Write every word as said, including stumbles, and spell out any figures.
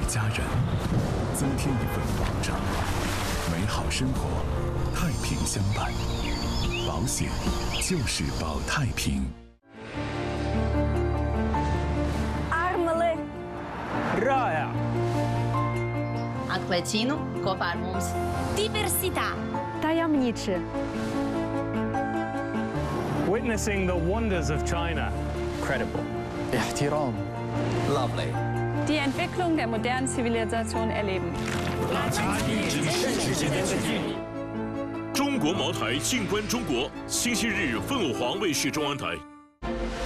家人，增添一份保障。美好生活，太平相伴。保险就是保太平。 Armele! Rāja! Atklācīnu kopā ar mums. Diversità! Tajemniczy! Witnessing the wonders of China. Credible. احترام. Lovely. Die Entwicklung der modernen Zivilisation erleben. 中国茅台静观中国，星期日凤凰卫视中央台。